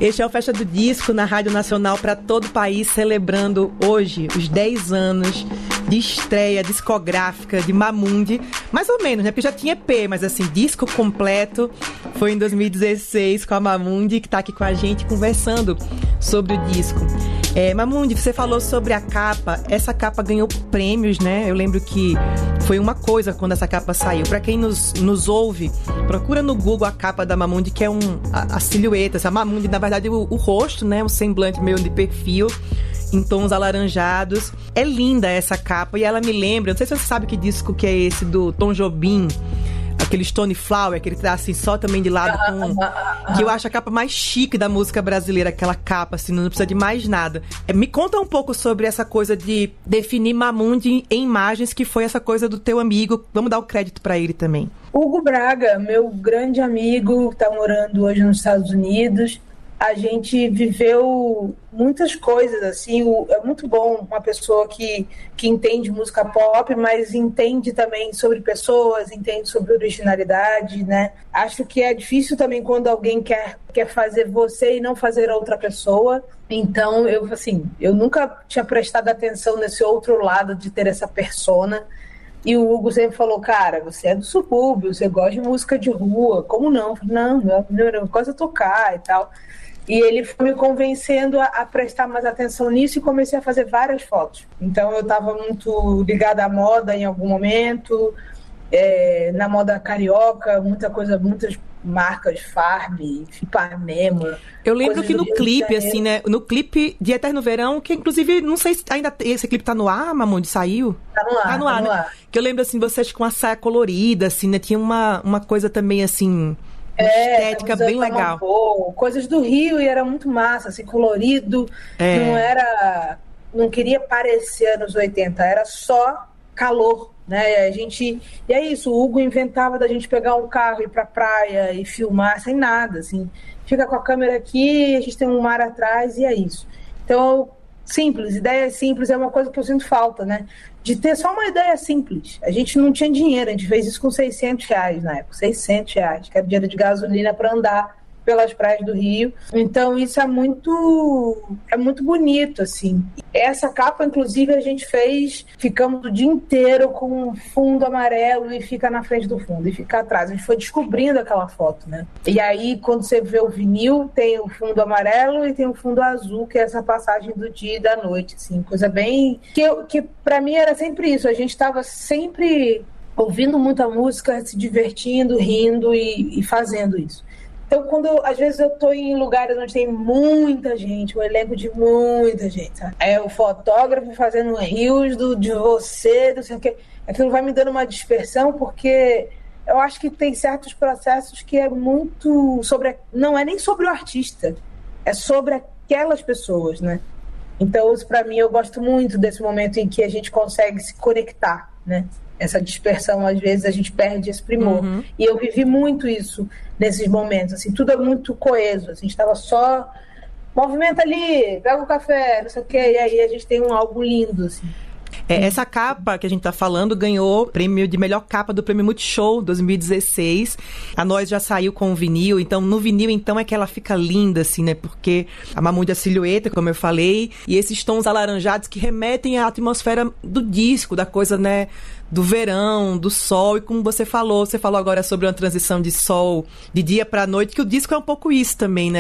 Este é o Festa do Disco na Rádio Nacional para todo o país, celebrando hoje os 10 anos de estreia discográfica de Mamundi. Mais ou menos, né? Porque já tinha EP, mas assim, disco completo foi em 2016 com a Mamundi, que está aqui com a gente conversando sobre o disco. Mamundi, você falou sobre a capa. Essa capa ganhou prêmios, né? Eu lembro que foi uma coisa quando essa capa saiu. Para quem nos ouve, procura no Google a capa da Mamundi, que é a silhueta. A Mamundi, na verdade, o rosto, né? Um semblante meio de perfil, em tons alaranjados. É linda essa capa e ela me lembra, não sei se você sabe que disco que é esse do Tom Jobim, aquele Stone Flower, que ele tá assim só também de lado com... que eu acho a capa mais chique da música brasileira, aquela capa assim, não precisa de mais nada. Me conta um pouco sobre essa coisa de definir Mamundi em imagens, que foi essa coisa do teu amigo. Vamos dar o crédito pra ele também. Hugo Braga, meu grande amigo, que tá morando hoje nos Estados Unidos. A gente viveu muitas coisas, assim, é muito bom uma pessoa que entende música pop, mas entende também sobre pessoas, entende sobre originalidade, né? Acho que é difícil também quando alguém quer fazer você e não fazer outra pessoa. Então, eu nunca tinha prestado atenção nesse outro lado de ter essa persona. E o Hugo sempre falou, cara, você é do subúrbio, você gosta de música de rua, como não? Eu falei, não, a primeira coisa é tocar e tal. E ele foi me convencendo a prestar mais atenção nisso e comecei a fazer várias fotos. Então eu estava muito ligada à moda em algum momento, na moda carioca, muitas marcas, Farb, Ipanema. Eu lembro que no clipe, assim, né? No clipe de Eterno Verão, que inclusive, não sei se ainda esse clipe tá no ar, Mamundi, saiu? Tá no ar, né? Que eu lembro, assim, vocês com a saia colorida, assim, né? Tinha uma coisa também, assim... estética bem legal. Coisas do Rio, e era muito massa, assim, colorido. Não queria parecer anos 80, era só calor, né? E é isso, o Hugo inventava da gente pegar um carro, ir pra praia e filmar sem nada, assim. Fica com a câmera aqui, a gente tem um mar atrás e é isso. Então, ideia simples é uma coisa que eu sinto falta, né? De ter só uma ideia simples. A gente não tinha dinheiro, a gente fez isso com R$600 na época, R$600, que era dinheiro de gasolina para andar pelas praias do Rio. Então isso é muito bonito, assim. Essa capa, inclusive, a gente ficamos o dia inteiro com um fundo amarelo e fica na frente do fundo e fica atrás. A gente foi descobrindo aquela foto, né? E aí, quando você vê o vinil, tem o fundo amarelo e tem o fundo azul, que é essa passagem do dia e da noite, assim, coisa bem... Que pra mim era sempre isso, a gente estava sempre ouvindo muita música, se divertindo, rindo e fazendo isso. Então, às vezes eu tô em lugares onde tem muita gente, um elenco de muita gente, sabe? É o fotógrafo fazendo rios de você, não sei o quê. Aquilo vai me dando uma dispersão, porque eu acho que tem certos processos que é muito não é nem sobre o artista, é sobre aquelas pessoas, né? Então, isso pra mim, eu gosto muito desse momento em que a gente consegue se conectar, né? Essa dispersão, às vezes, a gente perde esse primor. Uhum. E eu vivi muito isso nesses momentos, assim, tudo é muito coeso, assim, a gente estava só, movimenta ali, pega um café, não sei o quê, e aí a gente tem um álbum lindo, assim. Essa capa que a gente tá falando ganhou o prêmio de melhor capa do Prêmio Multishow 2016. A Nós já saiu com o vinil, então no vinil então é que ela fica linda, assim, né? Porque a Mamundi é a silhueta, como eu falei, e esses tons alaranjados que remetem à atmosfera do disco, da coisa, né? Do verão, do sol, e como você falou agora sobre uma transição de sol de dia pra noite, que o disco é um pouco isso também, né?